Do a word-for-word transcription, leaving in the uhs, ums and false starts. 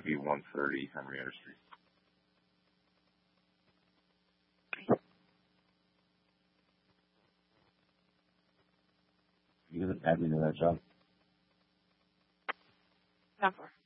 to be one thirty Henrietta Street. You gonna add me to that job? Not far.